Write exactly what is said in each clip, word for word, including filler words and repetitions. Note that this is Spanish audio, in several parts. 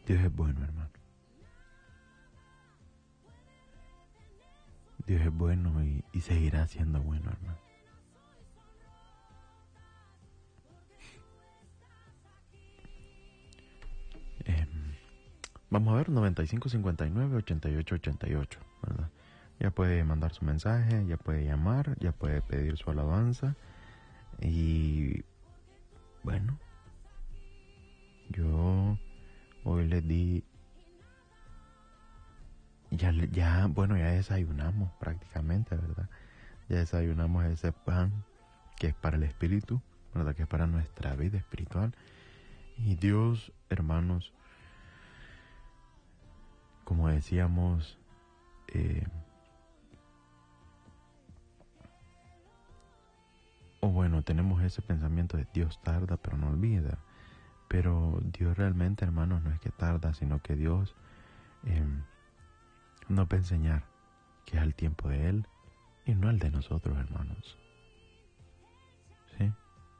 Dios es bueno, hermano. Dios es bueno y, y seguirá siendo bueno, hermano. Eh, vamos a ver, noventa y cinco cincuenta y nueve ochenta y ocho ochenta y ocho, ¿verdad? Ya puede mandar su mensaje, ya puede llamar, ya puede pedir su alabanza. Y bueno, yo hoy les di, ya, ya, bueno, ya desayunamos prácticamente, ¿verdad? Ya desayunamos ese pan que es para el espíritu, ¿verdad? Que es para nuestra vida espiritual. Y Dios, hermanos, como decíamos, eh, o bueno, tenemos ese pensamiento de Dios tarda pero no olvida. Pero Dios realmente, hermanos, no es que tarda, sino que Dios eh, nos va a enseñar que es el tiempo de Él y no el de nosotros, hermanos. ¿Sí?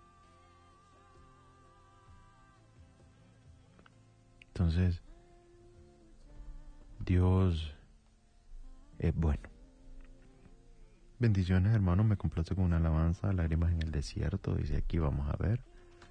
Entonces, Dios es bueno. Bendiciones, hermanos, me complace con una alabanza, lágrimas en el desierto, dice aquí, vamos a ver.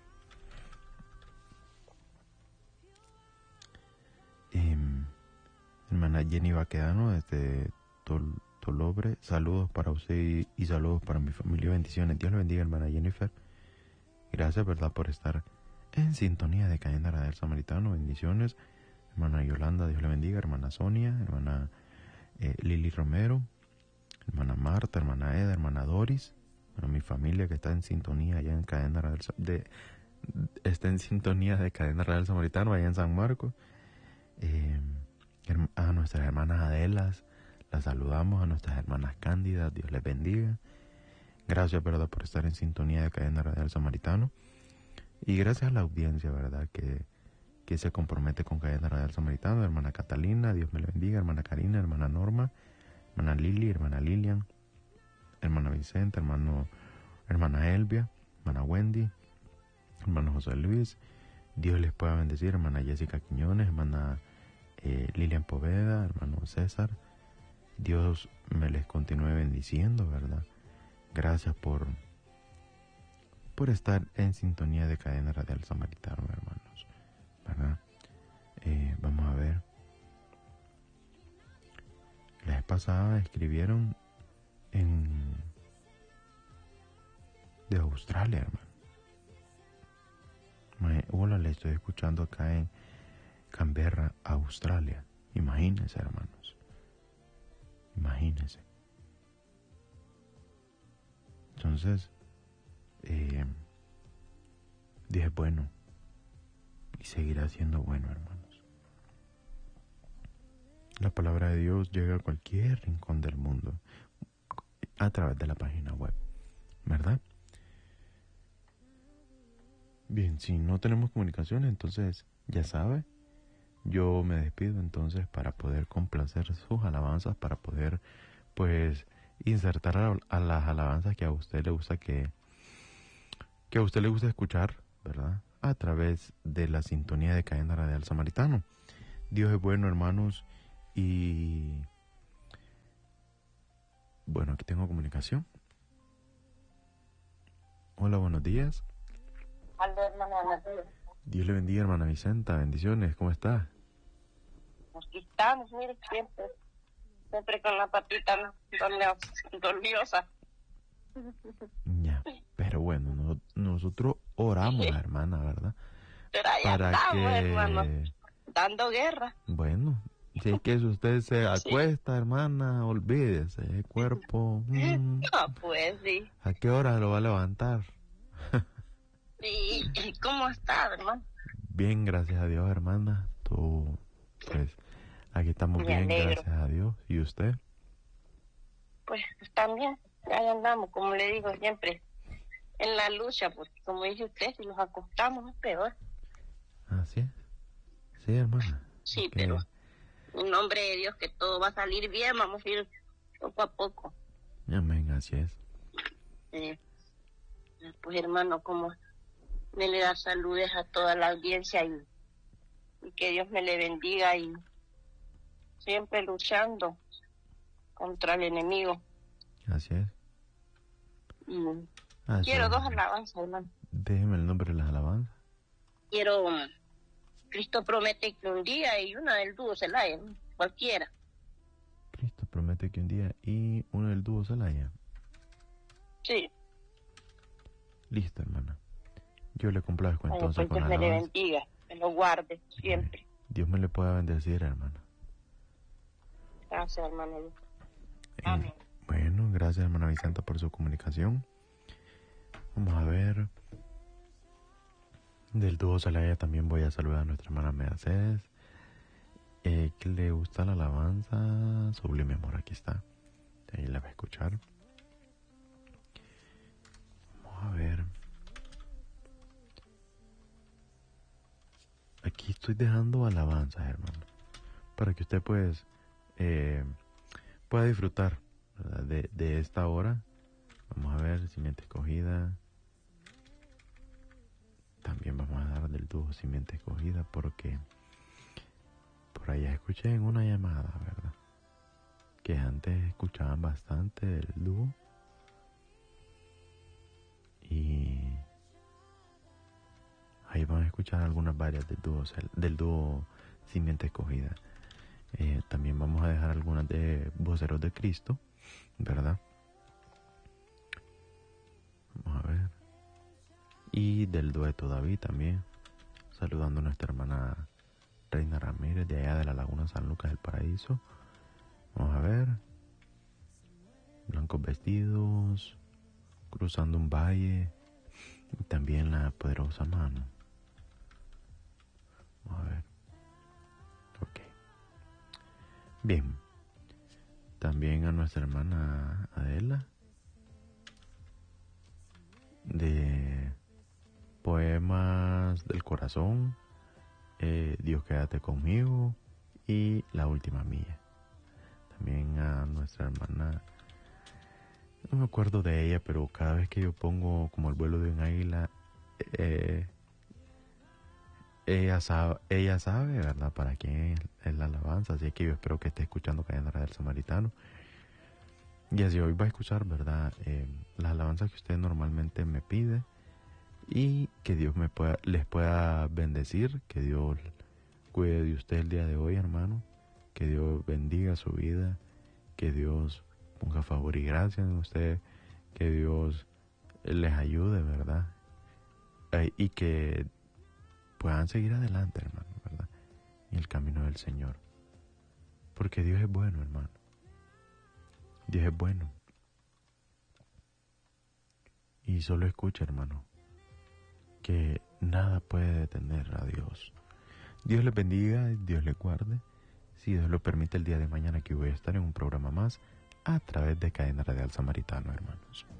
Eh, hermana Jenny Baquedano, desde Tol Tolobre, saludos para usted y, y saludos para mi familia, bendiciones. Dios le bendiga, hermana Jennifer. Gracias, verdad, por estar en sintonía de Cadena del Samaritano, bendiciones. Hermana Yolanda, Dios le bendiga. Hermana Sonia, hermana eh, Lili Romero, hermana Marta, hermana Eda, hermana Doris, bueno, mi familia que está en sintonía allá en Cadena Real, de, está en sintonía de Cadena Real Samaritano allá en San Marcos. Eh, a nuestras hermanas Adelas, las saludamos, a nuestras hermanas Cándidas, Dios les bendiga. Gracias, verdad, por estar en sintonía de Cadena Real Samaritano. Y gracias a la audiencia, verdad, que, que se compromete con Cadena Real Samaritano. Hermana Catalina, Dios me la bendiga. Hermana Karina, hermana Norma, hermana Lili, hermana Lilian, hermana Vicente, hermano, hermana Elvia, hermana Wendy, hermano José Luis. Dios les pueda bendecir. Hermana Jessica Quiñones, hermana eh, Lilian Poveda, hermano César. Dios me les continúe bendiciendo, ¿verdad? Gracias por, por estar en sintonía de Cadena Radial Samaritano, hermanos, ¿verdad? Eh, vamos a ver. La vez pasada escribieron en de Australia, hermano. Hola, le estoy escuchando acá en Canberra, Australia. Imagínense, hermanos. Imagínense. Entonces, eh, dije, bueno, y seguirá siendo bueno, hermanos. La palabra de Dios llega a cualquier rincón del mundo a través de la página web, ¿verdad? Bien, si no tenemos comunicación, entonces ya sabe, yo me despido entonces para poder complacer sus alabanzas, para poder pues insertar a, a las alabanzas que a usted le gusta que, que a usted le gusta escuchar, ¿verdad? A través de la sintonía de Cadena Radial Samaritano. Dios es bueno, hermanos, y bueno, aquí tengo comunicación. Hola, buenos días. Hola, hermana, buenos días. Dios le bendiga, hermana Vicenta, bendiciones, ¿cómo está? Aquí estamos, mire, siempre, siempre con la patita doliosa. Ya, pero bueno, no, nosotros oramos, sí, hermana, ¿verdad? Pero allá para estamos, que, hermano, dando guerra. Bueno, si es que si usted se acuesta, sí, hermana, olvídese, el cuerpo... Mmm, no, pues sí. ¿A qué hora lo va a levantar? ¿Y, y cómo está, hermano? Bien, gracias a Dios, hermana. Tú, pues, aquí estamos Me bien, alegro. Gracias a Dios. ¿Y usted? Pues también, ahí andamos, como le digo siempre, en la lucha, porque como dice usted, si nos acostamos es peor. Así es. Sí, hermana. Sí, es que... pero en nombre de Dios que todo va a salir bien, vamos a ir poco a poco. Amén, así es. Eh, pues hermano, como me le da saludes a toda la audiencia y, y que Dios me le bendiga y siempre luchando contra el enemigo. Así es. Y Así quiero es. dos alabanzas, hermano. Déjeme el nombre de las alabanzas. Quiero um, Cristo promete que un día y una del dúo Celaya, ¿no? Cualquiera. Cristo promete que un día y uno del dúo Celaya. Sí. Listo, hermana. Yo le complazco Bueno, entonces pues con Dios la me le alabanza. bendiga, me lo guarde siempre. Dios me le pueda bendecir, hermana. Gracias, hermano. Eh, Amén. Bueno, gracias, hermana Vicenta, por su comunicación. Vamos a ver. Del dúo Celaya también voy a saludar a nuestra hermana Mercedes, eh, que le gusta la alabanza Sublime Amor. Aquí está. Ahí la va a escuchar. Vamos a ver. Aquí estoy dejando alabanzas, hermano, para que usted pues eh, pueda disfrutar, ¿verdad?, de, de esta hora. Vamos a ver, Simiente Escogida. También vamos a dar del dúo Simiente Escogida, porque por allá escuché en una llamada, ¿verdad?, que antes escuchaban bastante el dúo. Y ahí van a escuchar algunas varias del dúo, del dúo Simiente Escogida. Eh, también vamos a dejar algunas de Voceros de Cristo, ¿verdad? Vamos a ver. Y del dueto David también, saludando a nuestra hermana Reina Ramírez de allá de la Laguna San Lucas del Paraíso. Vamos a ver. Blancos Vestidos, Cruzando un Valle, y también La Poderosa Mano. Vamos a ver. Ok. Bien. También a nuestra hermana Adela, de Poemas del Corazón, eh, Dios quédate conmigo y La Última Milla. También a nuestra hermana, no me acuerdo de ella, pero cada vez que yo pongo Como el vuelo de un águila, eh, ella sabe, ella sabe, ¿verdad?, para quién es, es la alabanza. Así que yo espero que esté escuchando Cadena del Samaritano. Y así hoy va a escuchar, ¿verdad?, eh, las alabanzas que usted normalmente me pide. Y que Dios me pueda, les pueda bendecir, que Dios cuide de usted el día de hoy, hermano, que Dios bendiga su vida, que Dios ponga favor y gracia en usted, que Dios les ayude, ¿verdad? Eh, y que puedan seguir adelante, hermano, ¿verdad?, en el camino del Señor. Porque Dios es bueno, hermano. Dios es bueno. Y solo escucha, hermano, que nada puede detener a Dios. Dios les bendiga, Dios les guarde. Si Dios lo permite, el día de mañana aquí voy a estar en un programa más a través de Cadena Radial Samaritano, hermanos.